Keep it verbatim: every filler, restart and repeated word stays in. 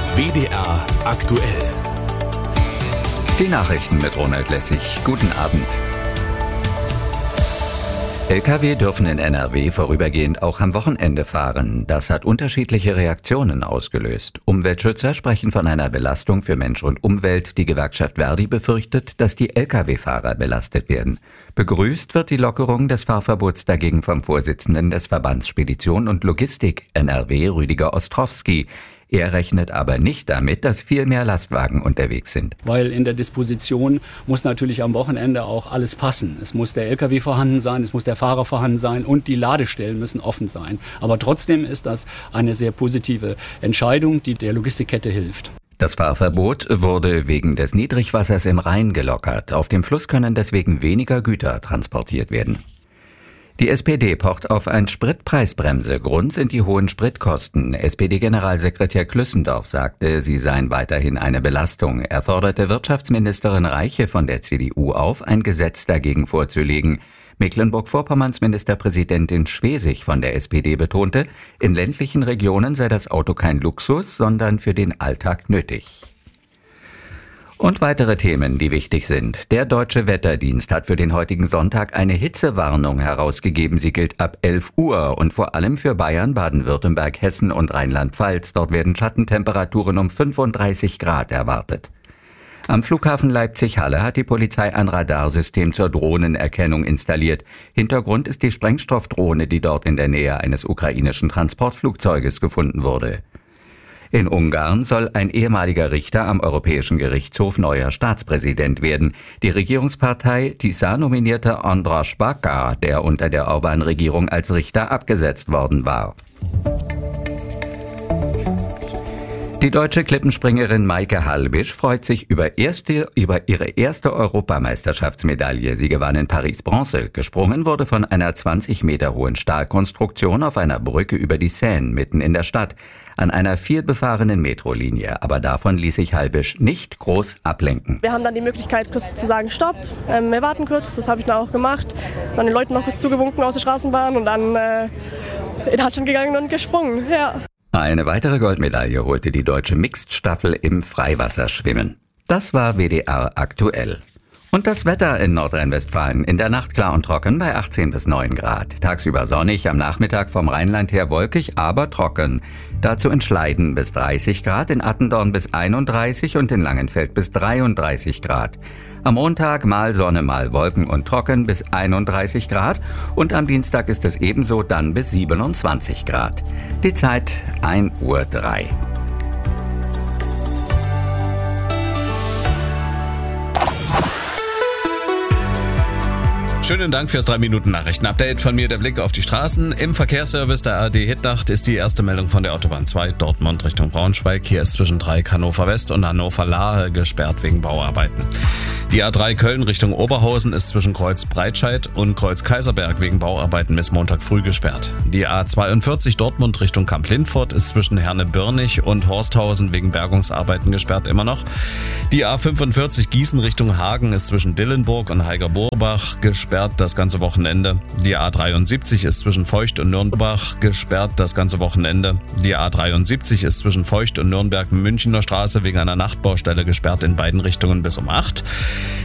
W D R aktuell. Die Nachrichten mit Ronald Lessig. Guten Abend. L K W dürfen in N R W vorübergehend auch am Wochenende fahren. Das hat unterschiedliche Reaktionen ausgelöst. Umweltschützer sprechen von einer Belastung für Mensch und Umwelt. Die Gewerkschaft Verdi befürchtet, dass die L K W-Fahrer belastet werden. Begrüßt wird die Lockerung des Fahrverbots dagegen vom Vorsitzenden des Verbands Spedition und Logistik N R W, Rüdiger Ostrowski. Er rechnet aber nicht damit, dass viel mehr Lastwagen unterwegs sind. Weil in der Disposition muss natürlich am Wochenende auch alles passen. Es muss der L K W vorhanden sein, es muss der Fahrer vorhanden sein und die Ladestellen müssen offen sein. Aber trotzdem ist das eine sehr positive Entscheidung, die der Logistikkette hilft. Das Fahrverbot wurde wegen des Niedrigwassers im Rhein gelockert. Auf dem Fluss können deswegen weniger Güter transportiert werden. Die S P D pocht auf eine Spritpreisbremse. Grund sind die hohen Spritkosten. S P D-Generalsekretär Klüssendorf sagte, sie seien weiterhin eine Belastung. Er forderte Wirtschaftsministerin Reiche von der C D U auf, ein Gesetz dagegen vorzulegen. Mecklenburg-Vorpommerns Ministerpräsidentin Schwesig von der S P D betonte, in ländlichen Regionen sei das Auto kein Luxus, sondern für den Alltag nötig. Und weitere Themen, die wichtig sind. Der Deutsche Wetterdienst hat für den heutigen Sonntag eine Hitzewarnung herausgegeben. Sie gilt ab elf Uhr und vor allem für Bayern, Baden-Württemberg, Hessen und Rheinland-Pfalz. Dort werden Schattentemperaturen um fünfunddreißig Grad erwartet. Am Flughafen Leipzig-Halle hat die Polizei ein Radarsystem zur Drohnenerkennung installiert. Hintergrund ist die Sprengstoffdrohne, die dort in der Nähe eines ukrainischen Transportflugzeuges gefunden wurde. In Ungarn soll ein ehemaliger Richter am Europäischen Gerichtshof neuer Staatspräsident werden. Die Regierungspartei TISA nominierte András Baka, der unter der Orbán-Regierung als Richter abgesetzt worden war. Die deutsche Klippenspringerin Maike Halbisch freut sich über, erste, über ihre erste Europameisterschaftsmedaille. Sie gewann in Paris Bronze. Gesprungen wurde von einer zwanzig Meter hohen Stahlkonstruktion auf einer Brücke über die Seine mitten in der Stadt, an einer vielbefahrenen Metrolinie. Aber davon ließ sich Halbisch nicht groß ablenken. Wir haben dann die Möglichkeit, kurz zu sagen, stopp, ähm, wir warten kurz. Das habe ich dann auch gemacht. Dann den Leuten noch kurz zugewunken aus der Straßenbahn und dann äh, in Hatschen gegangen und gesprungen, ja. Eine weitere Goldmedaille holte die deutsche Mixed-Staffel im Freiwasserschwimmen. Das war W D R aktuell. Und das Wetter in Nordrhein-Westfalen. In der Nacht klar und trocken bei achtzehn bis neun Grad. Tagsüber sonnig, am Nachmittag vom Rheinland her wolkig, aber trocken. Dazu in Schleiden bis dreißig Grad, in Attendorn bis einunddreißig und in Langenfeld bis dreiunddreißig Grad. Am Montag mal Sonne, mal Wolken und trocken bis einunddreißig Grad. Und am Dienstag ist es ebenso dann bis siebenundzwanzig Grad. Die Zeit ein Uhr drei. Schönen Dank fürs drei Minuten Nachrichten-Update. Von mir der Blick auf die Straßen. Im Verkehrsservice der A R D Hitnacht ist die erste Meldung von der Autobahn zwei Dortmund Richtung Braunschweig. Hier ist zwischen Dreieck Hannover West und Hannover Lahe gesperrt wegen Bauarbeiten. Die A drei Köln Richtung Oberhausen ist zwischen Kreuz Breitscheid und Kreuz Kaiserberg wegen Bauarbeiten bis Montag früh gesperrt. Die A zweiundvierzig Dortmund Richtung Kamp-Lindfort ist zwischen Herne-Birnig und Horsthausen wegen Bergungsarbeiten gesperrt immer noch. Die A fünfundvierzig Gießen Richtung Hagen ist zwischen Dillenburg und Heiger-Burbach gesperrt das ganze Wochenende. Die A dreiundsiebzig ist zwischen Feucht und Nürnberg gesperrt das ganze Wochenende. Die A dreiundsiebzig ist zwischen Feucht und Nürnberg-Münchener Straße wegen einer Nachtbaustelle gesperrt in beiden Richtungen bis um acht.